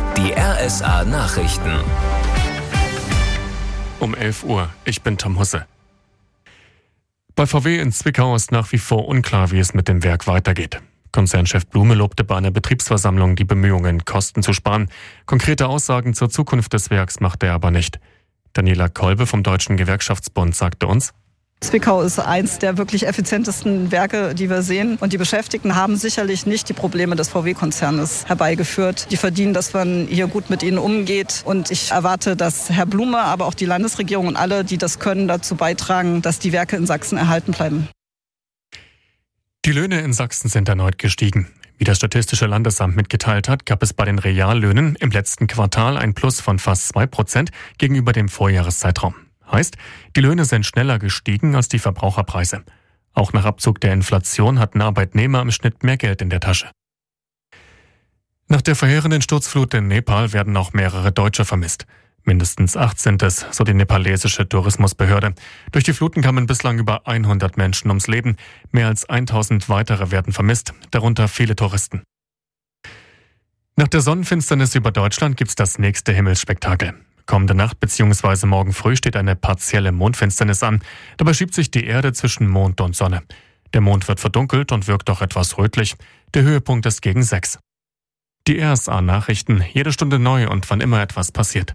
Die RSA Nachrichten. Um 11 Uhr. Ich bin Tom Husse. Bei VW in Zwickau ist nach wie vor unklar, wie es mit dem Werk weitergeht. Konzernchef Blume lobte bei einer Betriebsversammlung die Bemühungen, Kosten zu sparen. Konkrete Aussagen zur Zukunft des Werks machte er aber nicht. Daniela Kolbe vom Deutschen Gewerkschaftsbund sagte uns: Zwickau ist eins der wirklich effizientesten Werke, die wir sehen. Und die Beschäftigten haben sicherlich nicht die Probleme des VW-Konzernes herbeigeführt. Die verdienen, dass man hier gut mit ihnen umgeht. Und ich erwarte, dass Herr Blume, aber auch die Landesregierung und alle, die das können, dazu beitragen, dass die Werke in Sachsen erhalten bleiben. Die Löhne in Sachsen sind erneut gestiegen. Wie das Statistische Landesamt mitgeteilt hat, gab es bei den Reallöhnen im letzten Quartal ein Plus von fast 2% gegenüber dem Vorjahreszeitraum. Heißt, die Löhne sind schneller gestiegen als die Verbraucherpreise. Auch nach Abzug der Inflation hatten Arbeitnehmer im Schnitt mehr Geld in der Tasche. Nach der verheerenden Sturzflut in Nepal werden auch mehrere Deutsche vermisst. Mindestens 8 sind es, so die nepalesische Tourismusbehörde. Durch die Fluten kamen bislang über 100 Menschen ums Leben. Mehr als 1000 weitere werden vermisst, darunter viele Touristen. Nach der Sonnenfinsternis über Deutschland gibt's das nächste Himmelsspektakel. Kommende Nacht bzw. morgen früh steht eine partielle Mondfinsternis an. Dabei schiebt sich die Erde zwischen Mond und Sonne. Der Mond wird verdunkelt und wirkt auch etwas rötlich. Der Höhepunkt ist gegen 6. Die RSA-Nachrichten, jede Stunde neu und wann immer etwas passiert.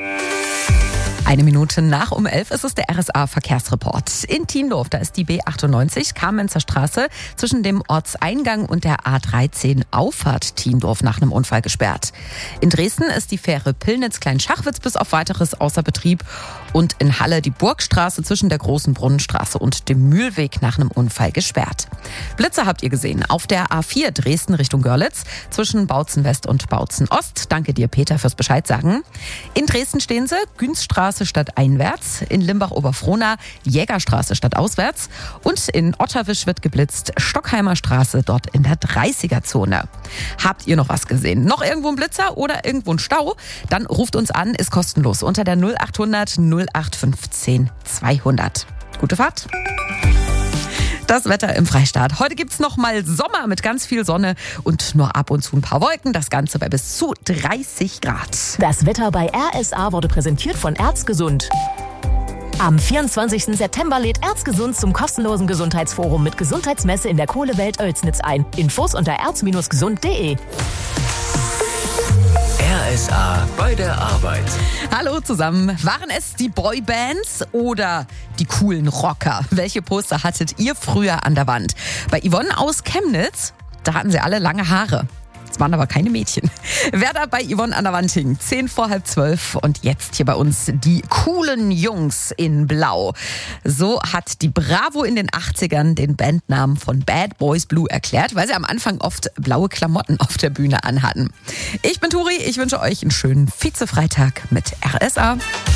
1 Minute nach um 11 ist es der RSA-Verkehrsreport. In Thiendorf, da ist die B98 Kamenzer Straße zwischen dem Ortseingang und der A13 Auffahrt Thiendorf nach einem Unfall gesperrt. In Dresden ist die Fähre Pillnitz-Kleinschachwitz bis auf weiteres außer Betrieb. Und in Halle die Burgstraße zwischen der Großen Brunnenstraße und dem Mühlweg nach einem Unfall gesperrt. Blitze habt ihr gesehen auf der A4 Dresden Richtung Görlitz zwischen Bautzen West und Bautzen Ost. Danke dir, Peter, fürs Bescheid sagen. In Dresden stehen sie, Günzstraße statt einwärts, in Limbach-Oberfrohna Jägerstraße statt auswärts und in Otterwisch wird geblitzt, Stockheimer Straße dort in der 30er-Zone. Habt ihr noch was gesehen? Noch irgendwo ein Blitzer oder irgendwo ein Stau? Dann ruft uns an, ist kostenlos unter der 0800 0815 200. Gute Fahrt! Das Wetter im Freistaat. Heute gibt's noch mal Sommer mit ganz viel Sonne und nur ab und zu ein paar Wolken. Das Ganze bei bis zu 30 Grad. Das Wetter bei RSA wurde präsentiert von Erzgesund. Am 24. September lädt Erzgesund zum kostenlosen Gesundheitsforum mit Gesundheitsmesse in der Kohlewelt Oelsnitz ein. Infos unter erz-gesund.de. RSA bei der Arbeit. Hallo zusammen. Waren es die Boybands oder die coolen Rocker? Welche Poster hattet ihr früher an der Wand? Bei Yvonne aus Chemnitz, da hatten sie alle lange Haare. Es waren aber keine Mädchen. Wer da bei Yvonne an der Wand hing, 10:10 und jetzt hier bei uns die coolen Jungs in Blau. So hat die Bravo in den 80ern den Bandnamen von Bad Boys Blue erklärt, weil sie am Anfang oft blaue Klamotten auf der Bühne anhatten. Ich bin Turi, ich wünsche euch einen schönen Vize-Freitag mit RSA.